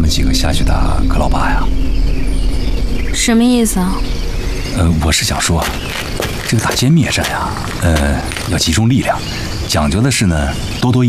们几个下去打柯老八呀？ 什么意思啊？ 我是想说，这个打歼灭战呀，要集中力量，讲究的是呢多多。